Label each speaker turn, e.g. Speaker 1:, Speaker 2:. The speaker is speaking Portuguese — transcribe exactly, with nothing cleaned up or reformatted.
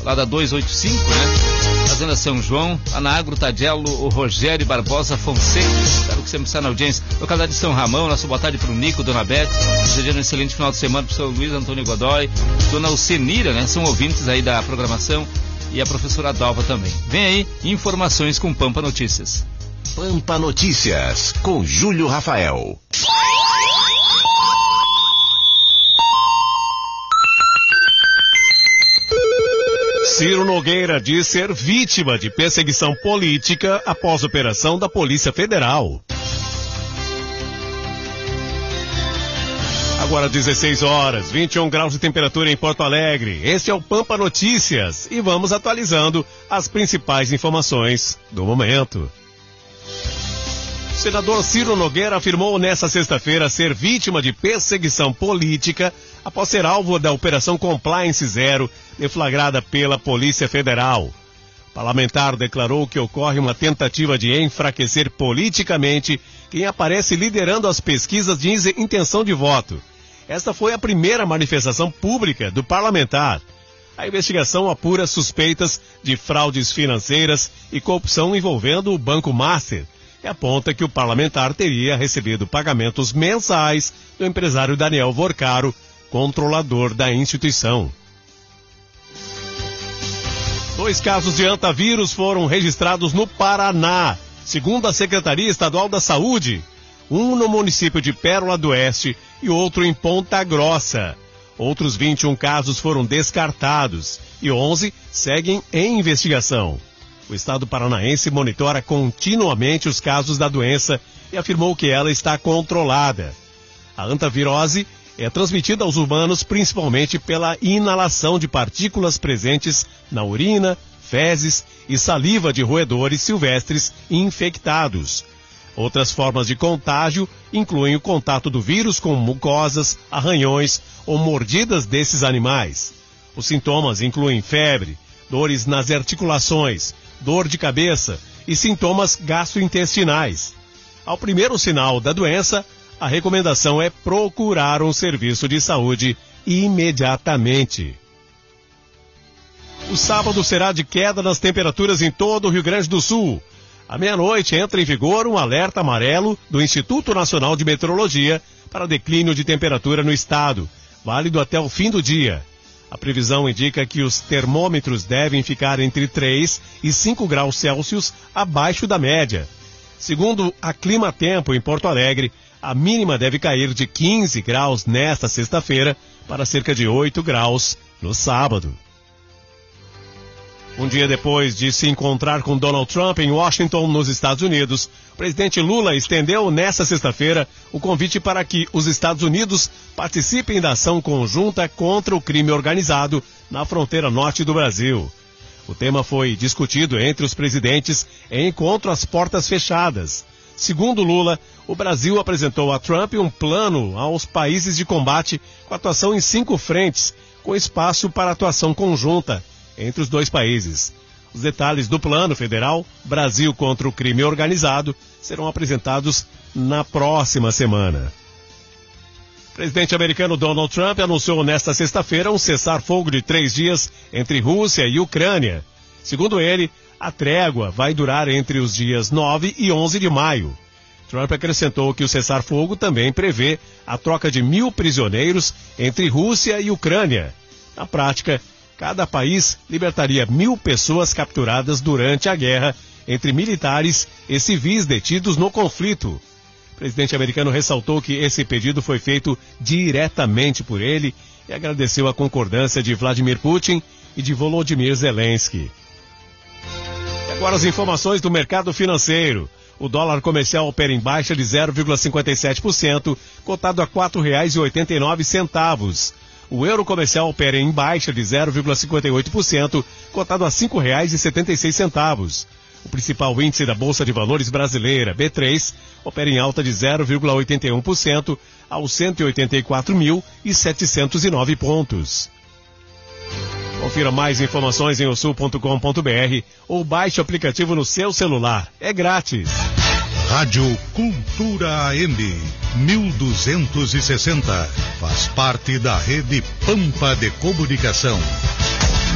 Speaker 1: lá da duzentos e oitenta e cinco, né? Fazenda São João, lá na Agro Tadielo, o Rogério Barbosa Fonseca, espero que sempre está na audiência. Localidade de São Ramão, nossa boa tarde para o Nico, Dona Beth, desejando um excelente final de semana para o seu Luiz Antônio Godoy, Dona Alcenira, né? São ouvintes aí da programação, e a professora Dalva também. Vem aí, informações com Pampa Notícias.
Speaker 2: Pampa Notícias, com Júlio Rafael.
Speaker 3: Ciro Nogueira diz ser vítima de perseguição política após operação da Polícia Federal. Agora dezesseis horas, vinte e um graus de temperatura em Porto Alegre. Este é o Pampa Notícias e vamos atualizando as principais informações do momento. O senador Ciro Nogueira afirmou nesta sexta-feira ser vítima de perseguição política após ser alvo da Operação Compliance Zero, deflagrada pela Polícia Federal. O parlamentar declarou que ocorre uma tentativa de enfraquecer politicamente quem aparece liderando as pesquisas de intenção de voto. Esta foi a primeira manifestação pública do parlamentar. A investigação apura suspeitas de fraudes financeiras e corrupção envolvendo o Banco Master e aponta que o parlamentar teria recebido pagamentos mensais do empresário Daniel Vorcaro, controlador da instituição. Dois casos de antavírus foram registrados no Paraná, segundo a Secretaria Estadual da Saúde, um no município de Pérola do Oeste e outro em Ponta Grossa. Outros vinte e um casos foram descartados e onze seguem em investigação. O estado paranaense monitora continuamente os casos da doença e afirmou que ela está controlada. A antavirose é transmitida aos humanos principalmente pela inalação de partículas presentes na urina, fezes e saliva de roedores silvestres infectados. Outras formas de contágio incluem o contato do vírus com mucosas, arranhões ou mordidas desses animais. Os sintomas incluem febre, dores nas articulações, dor de cabeça e sintomas gastrointestinais. Ao primeiro sinal da doença, a recomendação é procurar um serviço de saúde imediatamente. O sábado será de queda nas temperaturas em todo o Rio Grande do Sul. À meia-noite entra em vigor um alerta amarelo do Instituto Nacional de Meteorologia para declínio de temperatura no estado, válido até o fim do dia. A previsão indica que os termômetros devem ficar entre três e cinco graus Celsius abaixo da média. Segundo a Climatempo em Porto Alegre, a mínima deve cair de quinze graus nesta sexta-feira para cerca de oito graus no sábado. Um dia depois de se encontrar com Donald Trump em Washington, nos Estados Unidos, o presidente Lula estendeu nesta sexta-feira o convite para que os Estados Unidos participem da ação conjunta contra o crime organizado na fronteira norte do Brasil. O tema foi discutido entre os presidentes em encontro às portas fechadas. Segundo Lula, o Brasil apresentou a Trump um plano aos países de combate com atuação em cinco frentes, com espaço para atuação conjunta entre os dois países. Os detalhes do plano federal Brasil contra o crime organizado serão apresentados na próxima semana. O presidente americano Donald Trump anunciou nesta sexta-feira um cessar-fogo de três dias entre Rússia e Ucrânia. Segundo ele, a trégua vai durar entre os dias nove e onze de maio. Trump acrescentou que o cessar-fogo também prevê a troca de mil prisioneiros entre Rússia e Ucrânia. Na prática, cada país libertaria mil pessoas capturadas durante a guerra entre militares e civis detidos no conflito. O presidente americano ressaltou que esse pedido foi feito diretamente por ele e agradeceu a concordância de Vladimir Putin e de Volodymyr Zelensky. E agora as informações do mercado financeiro. O dólar comercial opera em baixa de zero vírgula cinquenta e sete por cento, cotado a quatro reais e oitenta e nove centavos. O euro comercial opera em baixa de zero vírgula cinquenta e oito por cento, cotado a cinco reais e setenta e seis centavos. O principal índice da Bolsa de Valores brasileira, B três, opera em alta de zero vírgula oitenta e um por cento aos cento e oitenta e quatro mil e setecentos e nove pontos. Confira mais informações em osul ponto com ponto br ou baixe o aplicativo no seu celular. É grátis.
Speaker 4: Rádio Cultura A M mil duzentos e sessenta. Faz parte da rede Pampa de Comunicação.